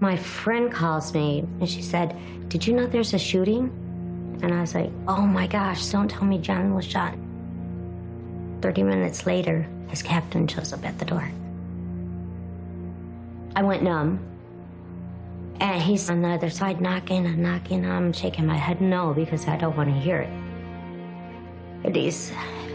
My friend calls me and she said, "Did you know there's a shooting?" And I was like, "Oh my gosh, don't tell me John was shot." 30 minutes later, his captain shows up at the door. I went numb. And he's on the other side knocking and knocking. I'm shaking my head no because I don't want to hear it. And he's...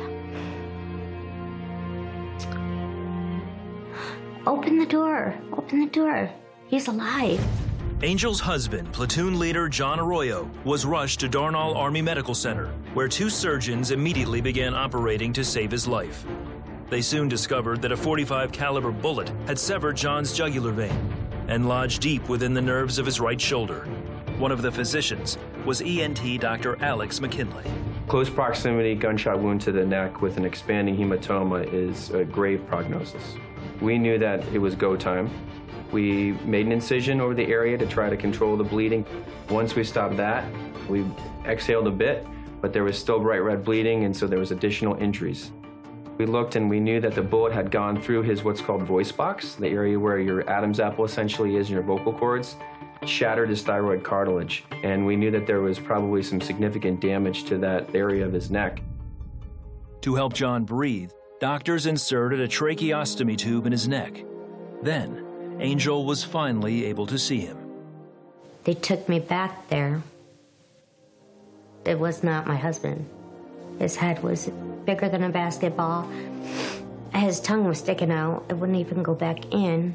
Open the door. Open the door. He's alive. Angel's husband, platoon leader John Arroyo, was rushed to Darnall Army Medical Center, where 2 surgeons immediately began operating to save his life. They soon discovered that a .45 caliber bullet had severed John's jugular vein and lodged deep within the nerves of his right shoulder. One of the physicians was ENT Dr. Alex McKinley. Close proximity gunshot wound to the neck with an expanding hematoma is a grave prognosis. We knew that it was go time. We made an incision over the area to try to control the bleeding. Once we stopped that, we exhaled a bit, but there was still bright red bleeding, and so there was additional injuries. We looked and we knew that the bullet had gone through his what's called voice box, the area where your Adam's apple essentially is in your vocal cords, shattered his thyroid cartilage, and we knew that there was probably some significant damage to that area of his neck. To help John breathe, doctors inserted a tracheostomy tube in his neck. Then, Angel was finally able to see him. They took me back there. It was not my husband. His head was bigger than a basketball. His tongue was sticking out. It wouldn't even go back in.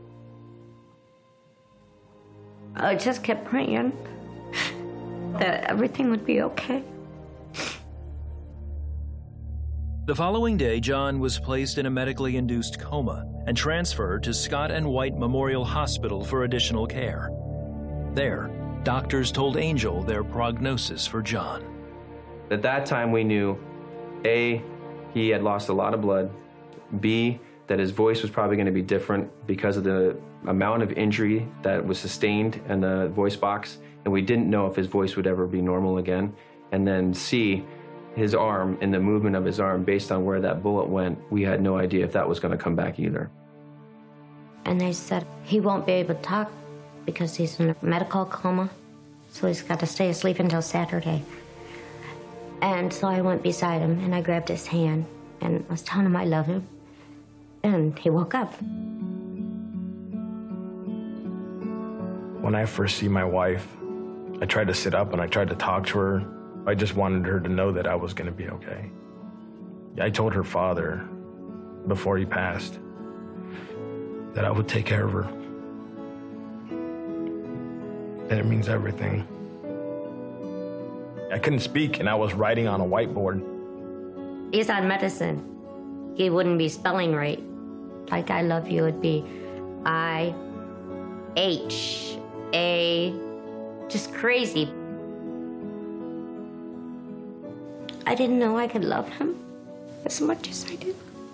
I just kept praying that everything would be okay. The following day, John was placed in a medically induced coma and transferred to Scott and White Memorial Hospital for additional care. There, doctors told Angel their prognosis for John. At that time, we knew, A, he had lost a lot of blood, B, that his voice was probably going to be different because of the amount of injury that was sustained in the voice box, and we didn't know if his voice would ever be normal again. And then C, his arm and the movement of his arm, based on where that bullet went, we had no idea if that was going to come back either. And they said he won't be able to talk because he's in a medical coma, so he's got to stay asleep until Saturday. And so I went beside him and I grabbed his hand and I was telling him I love him. And he woke up. When I first see my wife, I tried to sit up and I tried to talk to her. I just wanted her to know that I was going to be okay. I told her father before he passed that I would take care of her. And it means everything. I couldn't speak, and I was writing on a whiteboard. He's on medicine. He wouldn't be spelling right. Like I love you would be I-H-A, just crazy. I didn't know I could love him as much as I did.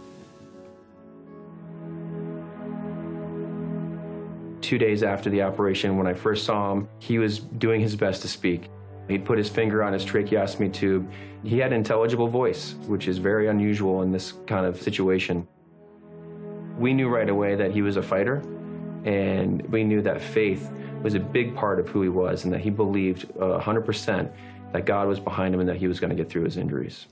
Two days after the operation, when I first saw him, he was doing his best to speak. He'd put his finger on his tracheostomy tube. He had an intelligible voice, which is very unusual in this kind of situation. We knew right away that he was a fighter, and we knew that faith was a big part of who he was and that he believed 100% that God was behind him and that he was going to get through his injuries.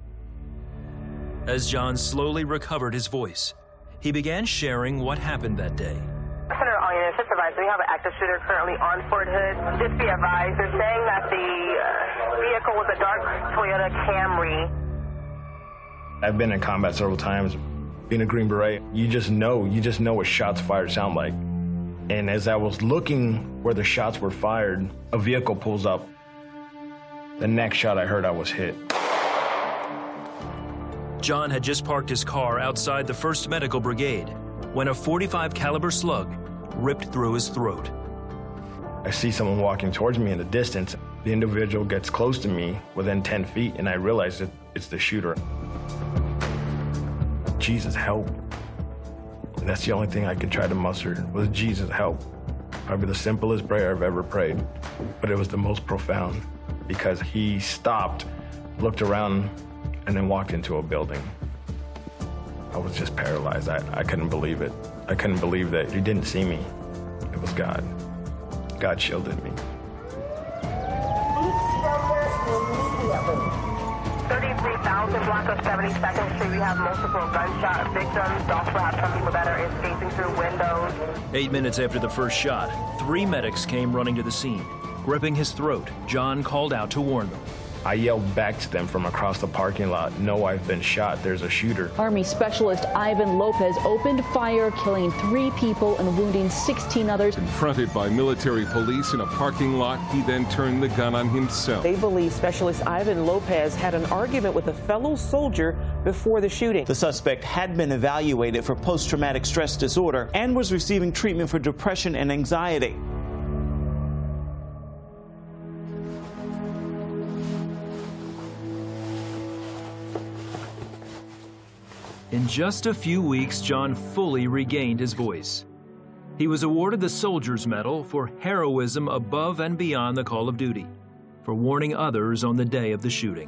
As John slowly recovered his voice, he began sharing what happened that day. Senator Onion, supervisor, we have an active shooter currently on Fort Hood. Just be advised, they're saying that the vehicle was a dark Toyota Camry. I've been in combat several times. Being a Green Beret, you just know what shots fired sound like. And as I was looking where the shots were fired, a vehicle pulls up. The next shot I heard, I was hit. John had just parked his car outside the 1st Medical Brigade when a .45 caliber slug ripped through his throat. I see someone walking towards me in the distance. The individual gets close to me within 10 feet, and I realize that it's the shooter. Jesus, help. And that's the only thing I could try to muster was Jesus, help. Probably the simplest prayer I've ever prayed, but it was the most profound because he stopped, looked around, and then walked into a building. I was just paralyzed. I couldn't believe it. I couldn't believe that he didn't see me. It was God. God shielded me. 33,000 block of 72nd Street. We have multiple gunshot victims. Also have some people that are escaping through windows. 8 minutes after the first shot, 3 medics came running to the scene. Gripping his throat, John called out to warn them. I yelled back to them from across the parking lot, "No, I've been shot. There's a shooter." Army Specialist Ivan Lopez opened fire, killing 3 people and wounding 16 others. Confronted by military police in a parking lot, he then turned the gun on himself. They believe Specialist Ivan Lopez had an argument with a fellow soldier before the shooting. The suspect had been evaluated for post-traumatic stress disorder and was receiving treatment for depression and anxiety. In just a few weeks, John fully regained his voice. He was awarded the Soldier's Medal for heroism above and beyond the call of duty, for warning others on the day of the shooting.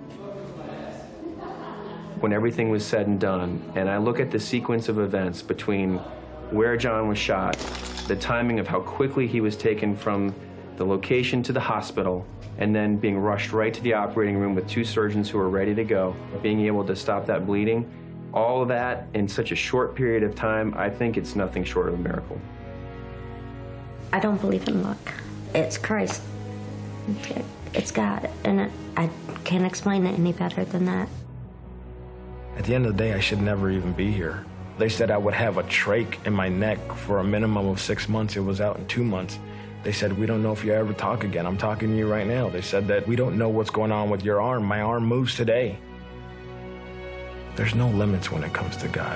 When everything was said and done, and I look at the sequence of events between where John was shot, the timing of how quickly he was taken from the location to the hospital, and then being rushed right to the operating room with 2 surgeons who were ready to go, being able to stop that bleeding, all of that in such a short period of time, I think it's nothing short of a miracle. I don't believe in luck. It's Christ. It's God, and I can't explain it any better than that. At the end of the day, I should never even be here. They said I would have a trach in my neck for a minimum of 6 months. It was out in 2 months. They said, "We don't know if you ever talk again." I'm talking to you right now. They said that we don't know what's going on with your arm. My arm moves today. There's no limits when it comes to God.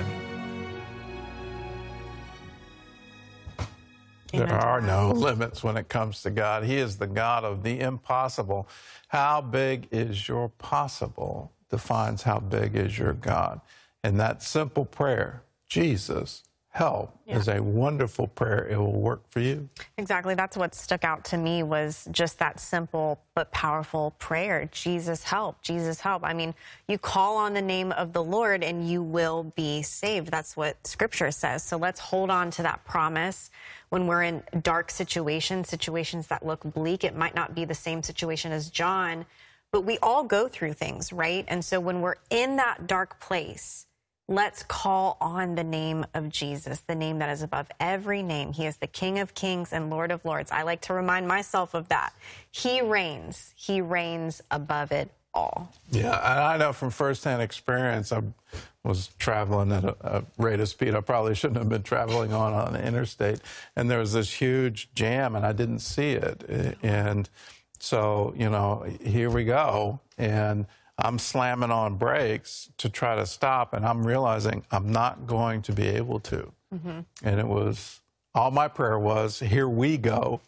There are no limits when it comes to God. He is the God of the impossible. How big is your possible defines how big is your God. And that simple prayer, Jesus, help, is a wonderful prayer. It will work for you. Exactly. That's what stuck out to me, was just that simple but powerful prayer. Jesus, help. Jesus, help. I mean, you call on the name of the Lord and you will be saved. That's what Scripture says. So let's hold on to that promise when we're in dark situations that look bleak. It might not be the same situation as John, but we all go through things, right? And so when we're in that dark place, let's call on the name of Jesus, the name that is above every name. He is the King of Kings and Lord of Lords. I like to remind myself of that. He reigns. He reigns above it all. Yeah, and I know from firsthand experience, I was traveling at a rate of speed I probably shouldn't have been traveling on the interstate, and there was this huge jam, and I didn't see it. And so, you know, here we go, and I'm slamming on brakes to try to stop, and I'm realizing I'm not going to be able to. Mm-hmm. And it was, all my prayer was, here we go.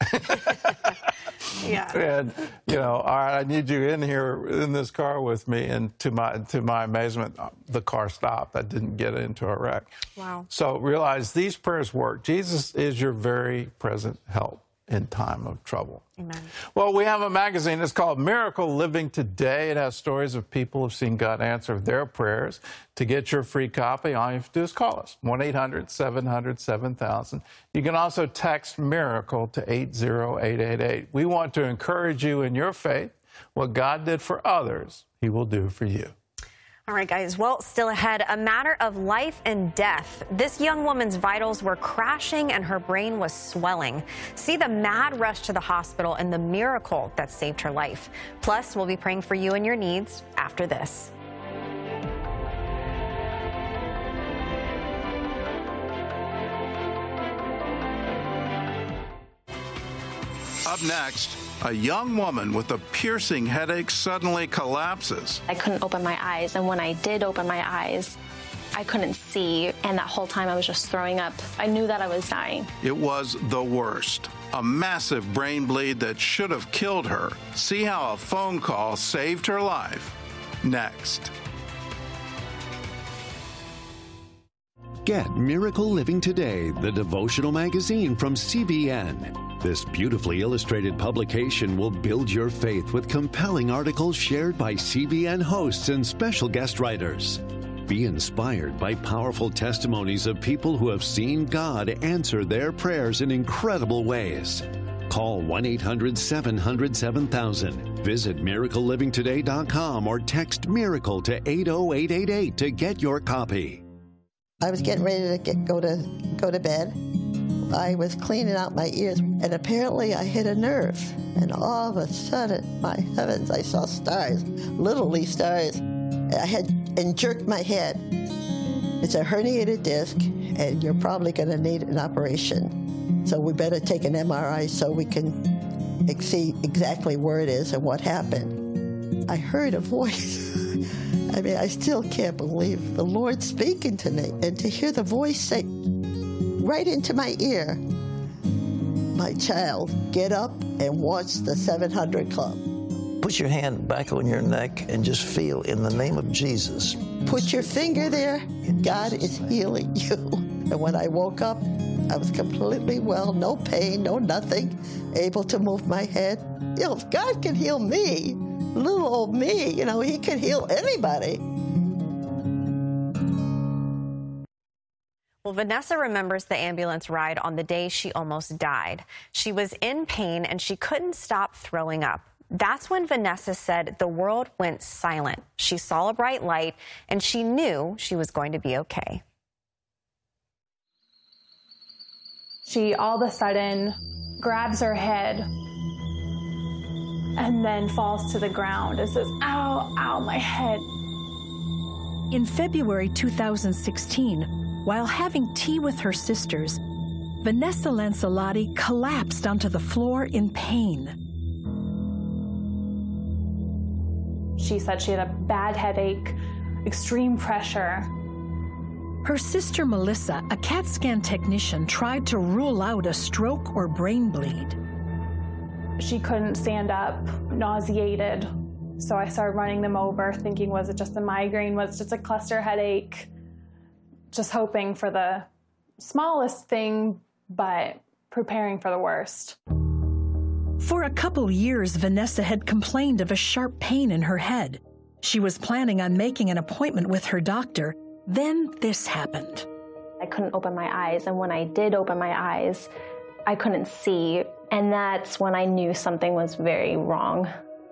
Yeah. And, you know, all right, I need you in here in this car with me. And to my amazement, the car stopped. I didn't get into a wreck. Wow. So realize these prayers work. Jesus is your very present help in time of trouble. Amen. Well, we have a magazine. It's called Miracle Living Today. It has stories of people who've seen God answer their prayers. To get your free copy, all you have to do is call us, 1-800-700-7000. You can also text MIRACLE to 80888. We want to encourage you in your faith. What God did for others, He will do for you. All right, guys. Well, still ahead, a matter of life and death. This young woman's vitals were crashing and her brain was swelling. See the mad rush to the hospital and the miracle that saved her life. Plus, we'll be praying for you and your needs after this. Up next, a young woman with a piercing headache suddenly collapses. I couldn't open my eyes, and when I did open my eyes, I couldn't see, and that whole time I was just throwing up. I knew that I was dying. It was the worst. A massive brain bleed that should have killed her. See how a phone call saved her life. Next. Get Miracle Living Today, the devotional magazine from CBN. This beautifully illustrated publication will build your faith with compelling articles shared by CBN hosts and special guest writers. Be inspired by powerful testimonies of people who have seen God answer their prayers in incredible ways. Call 1-800-700-7000. Visit miraclelivingtoday.com or text MIRACLE to 80888 to get your copy. I was getting ready to go to bed. I was cleaning out my ears, and apparently I hit a nerve. And all of a sudden, my heavens, I saw stars, literally stars. I had jerked my head. It's a herniated disc, and you're probably going to need an operation. So we better take an MRI so we can see exactly where it is and what happened. I heard a voice. I mean, I still can't believe the Lord speaking to me, and to hear the voice say right into my ear, "My child, get up and watch the 700 Club." Put your hand back on your neck and just feel, in the name of Jesus. Put your finger there. God is healing you. And when I woke up, I was completely well, no pain, no nothing, able to move my head. You know, if God can heal me, little old me, you know, he can heal anybody. Well, Vanessa remembers the ambulance ride on the day she almost died. She was in pain and she couldn't stop throwing up. That's when Vanessa said the world went silent. She saw a bright light and she knew she was going to be okay. She all of a sudden grabs her head and then falls to the ground and says, "Ow, ow, my head." In February 2016, while having tea with her sisters, Vanessa Lancelotti collapsed onto the floor in pain. She said she had a bad headache, extreme pressure. Her sister Melissa, a CAT scan technician, tried to rule out a stroke or brain bleed. She couldn't stand up, nauseated. So I started running them over, thinking, was it just a migraine? Was it just a cluster headache? Just hoping for the smallest thing, but preparing for the worst. For a couple years, Vanessa had complained of a sharp pain in her head. She was planning on making an appointment with her doctor. Then this happened. I couldn't open my eyes, and when I did open my eyes, I couldn't see, and that's when I knew something was very wrong.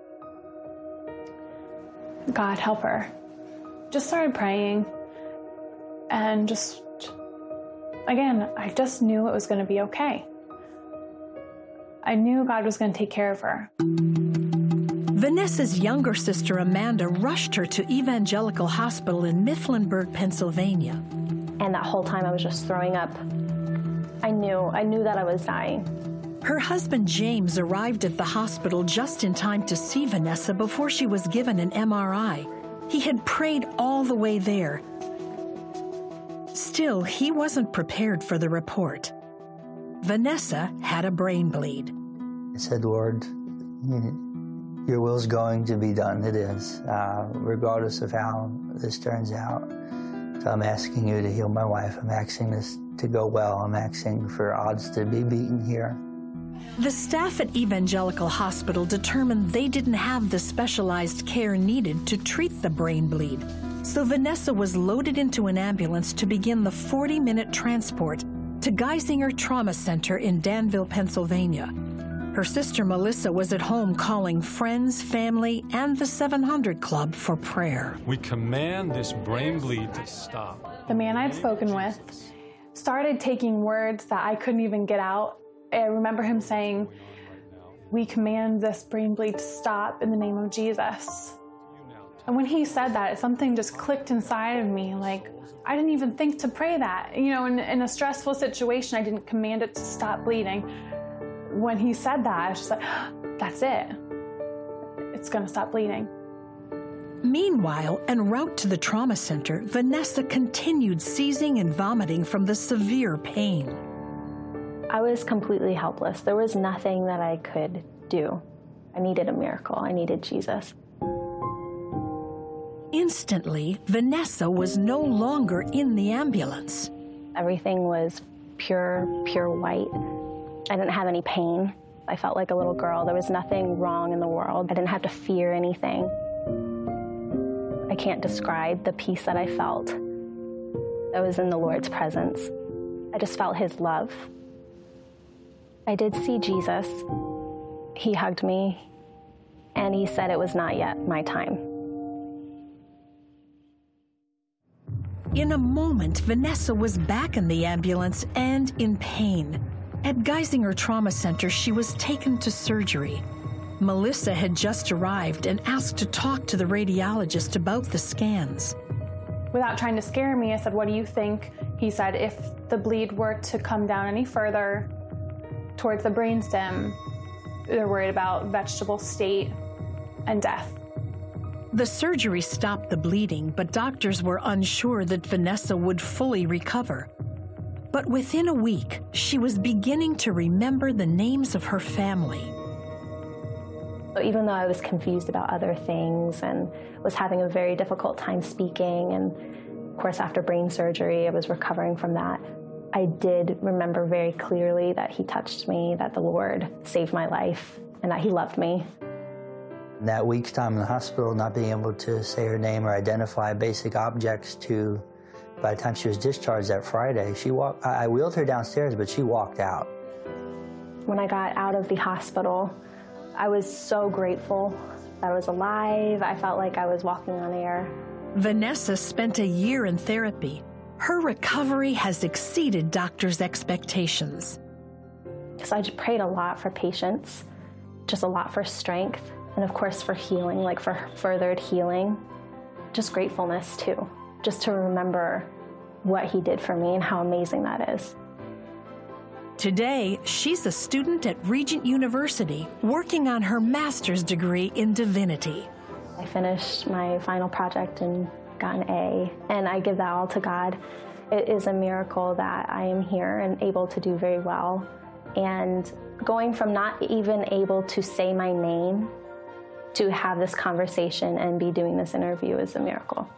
God help her. Just started praying, and again, I just knew it was going to be okay. I knew God was going to take care of her. Vanessa's younger sister, Amanda, rushed her to Evangelical Hospital in Mifflinburg, Pennsylvania. And that whole time I was just throwing up. I knew that I was dying. Her husband, James, arrived at the hospital just in time to see Vanessa before she was given an MRI. He had prayed all the way there. Still, he wasn't prepared for the report. Vanessa had a brain bleed. I said, "Lord, your will's going to be done." It is, regardless of how this turns out. So I'm asking you to heal my wife. I'm asking this to go well. I'm asking for odds to be beaten here. The staff at Evangelical Hospital determined they didn't have the specialized care needed to treat the brain bleed. So Vanessa was loaded into an ambulance to begin the 40-minute transport to Geisinger Trauma Center in Danville, Pennsylvania. Her sister Melissa was at home calling friends, family, and the 700 Club for prayer. We command this brain bleed to stop. The man I'd spoken with started taking words that I couldn't even get out. I remember him saying, "We command this brain bleed to stop in the name of Jesus." And when he said that, something just clicked inside of me. Like, I didn't even think to pray that. You know, in a stressful situation, I didn't command it to stop bleeding. When he said that, I was just like, that's it. It's going to stop bleeding. Meanwhile, en route to the trauma center, Vanessa continued seizing and vomiting from the severe pain. I was completely helpless. There was nothing that I could do. I needed a miracle. I needed Jesus. Instantly, Vanessa was no longer in the ambulance. Everything was pure white. I didn't have any pain. I felt like a little girl. There was nothing wrong in the world. I didn't have to fear anything. I can't describe the peace that I felt. I was in the Lord's presence. I just felt his love. I did see Jesus. He hugged me, and he said it was not yet my time. In a moment, Vanessa was back in the ambulance and in pain. At Geisinger Trauma Center, she was taken to surgery. Melissa had just arrived and asked to talk to the radiologist about the scans. Without trying to scare me, I said, "What do you think?" He said, "If the bleed were to come down any further towards the brainstem, they're worried about vegetable state and death." The surgery stopped the bleeding, but doctors were unsure that Vanessa would fully recover. But within a week, she was beginning to remember the names of her family. Even though I was confused about other things and was having a very difficult time speaking, and of course after brain surgery I was recovering from that, I did remember very clearly that he touched me, that the Lord saved my life, and that he loved me. That week's time in the hospital, not being able to say her name or identify basic objects to, by the time she was discharged that Friday, I wheeled her downstairs, but she walked out. When I got out of the hospital, I was so grateful that I was alive. I felt like I was walking on air. Vanessa spent a year in therapy. Her recovery has exceeded doctors' expectations. So I just prayed a lot for patience, just a lot for strength, and of course for healing, like for furthered healing. Just gratefulness too, just to remember what he did for me and how amazing that is. Today, she's a student at Regent University, working on her master's degree in divinity. I finished my final project and got an A, and I give that all to God. It is a miracle that I am here and able to do very well. And going from not even able to say my name to have this conversation and be doing this interview is a miracle.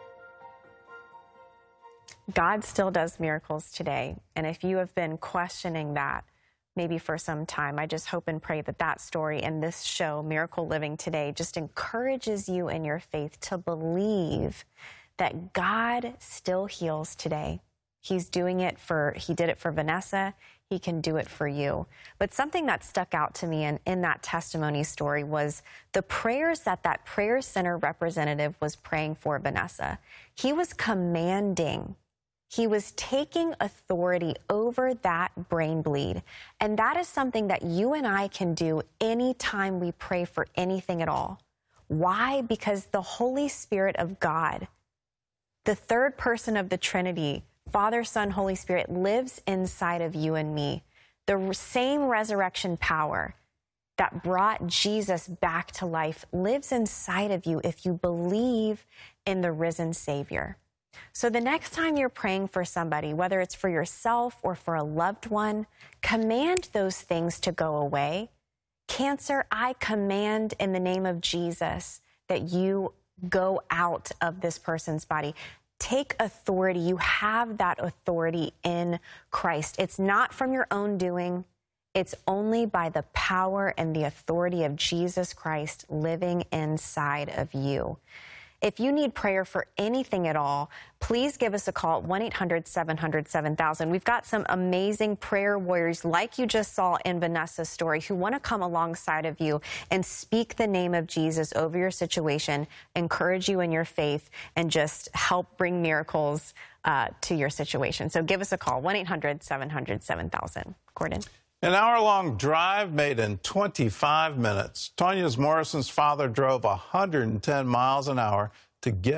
God still does miracles today. And if you have been questioning that maybe for some time, I just hope and pray that that story and this show, Miracle Living Today, just encourages you in your faith to believe that God still heals today. He did it for Vanessa. He can do it for you. But something that stuck out to me in that testimony story was the prayers that prayer center representative was praying for Vanessa. He was commanding. He was taking authority over that brain bleed. And that is something that you and I can do anytime we pray for anything at all. Why? Because the Holy Spirit of God, the third person of the Trinity, Father, Son, Holy Spirit, lives inside of you and me. The same resurrection power that brought Jesus back to life lives inside of you if you believe in the risen Savior. So the next time you're praying for somebody, whether it's for yourself or for a loved one, command those things to go away. Cancer, I command in the name of Jesus that you go out of this person's body. Take authority. You have that authority in Christ. It's not from your own doing. It's only by the power and the authority of Jesus Christ living inside of you. If you need prayer for anything at all, please give us a call at 1-800-700-7000. We've got some amazing prayer warriors like you just saw in Vanessa's story who want to come alongside of you and speak the name of Jesus over your situation, encourage you in your faith, and just help bring miracles to your situation. So give us a call, 1-800-700-7000. Gordon? An hour-long drive made in 25 minutes. Tonya's Morrison's father drove 110 miles an hour to get